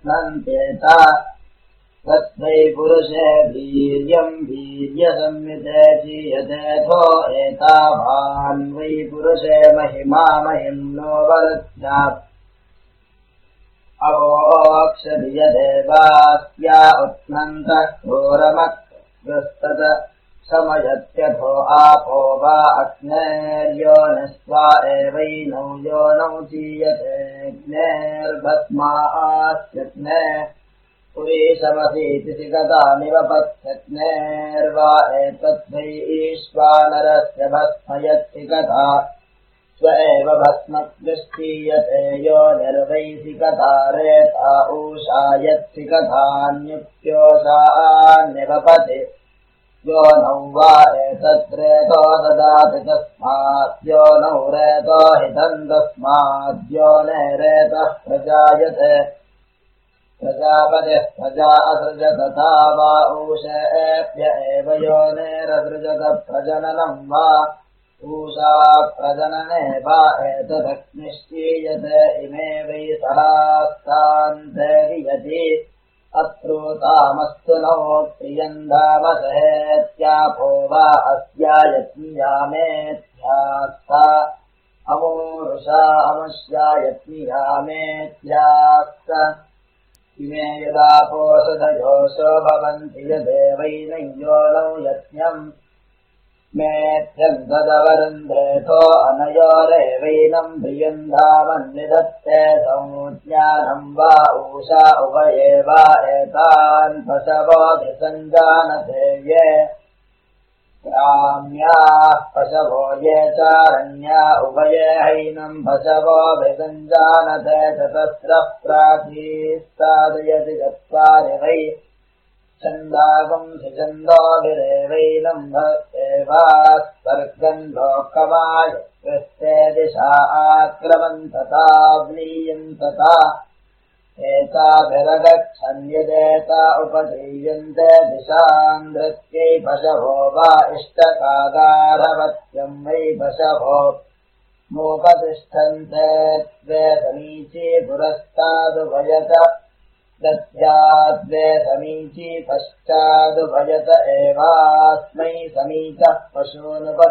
अत्नन्त्येता तस्मै पुरुषे वीर्यम् वीर्यसंयुते चीयतेऽथो एतावान् वै पुरुषे महिमा महिम्नो वरुध्यात् अवोक्षरियदेवास्या उत्नन्तः क्रूरमग्रस्तत समयत्यथो आपो वा अग्नेर्योनिस्वा एवैनौ योनौ चीयतेऽग्नेर्भस्मास्यग्ने पुरीशमसीति सिगतामिव पत्यग्नेर्वा एतद्वै ईश्वानरस्य भस्मयत्सिकथा स्व एव भस्मग्निश्चीयते यो निर्वैसिकथा रेता ऊषा यत्सिकथान्युक्त्योषान्निवपति यो नौ वा एतद्रेतो ददाति तस्माद्यो नौ रेतो हितम् तस्माद्यो नेरेतः प्रजायते प्रजापतिः प्रजा असृजत तथा वा ऊषेभ्य एव योनेरसृजत प्रजननम् वा ऊषा प्रजनने वा एतदग्निश्चीयते इमे वै सहास्तान्ते वियति अत्रूतामस्तु नो प्रियन्धामसहेत्यापो वा अस्यायत्नियामेत्यास्ता अमोरुषा अमुष्यायत्नियामेत्यास्त इमे यदापोषधयोषो भवन्ति यदेवैनं योनौ यज्ञम् मेध्यम् तदवरुन्धेतो अनयोरेवैनम् प्रियन्धामन्निधत्ते संज्ञानम् वा ऊषा उभये वा एतान् पशवोऽभिसञ्जानते ये ग्राम्याः पशवो ये चारण्या उभये हैनम् पशवोऽभिसञ्जानते चतस्रः प्राचीस्तादयति चत्वारि वै छन्दागुंसि छन्दोभिरेवैनम् भक्तेवास्वर्गम् लोकमायकृस्ते दिशा आक्रमन्तताव्लीयन्तता एताभिरगच्छन्यदेता उपधीयन्ते दिशाम् नृत्यै पशवो वा इष्टकागारवत्यम् वै पशवो नोपतिष्ठन्ते द्वे समीची पुरस्तादुभयत दद्याद्वे समीची पश्चादुभयत एवास्मै समीचः पशूनुपद